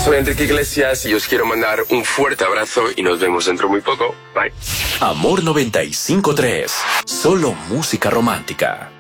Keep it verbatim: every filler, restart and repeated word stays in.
Soy Enrique Iglesias y os quiero mandar un fuerte abrazo y nos vemos dentro muy poco. Bye. Amor noventa y cinco tres. Solo música romántica.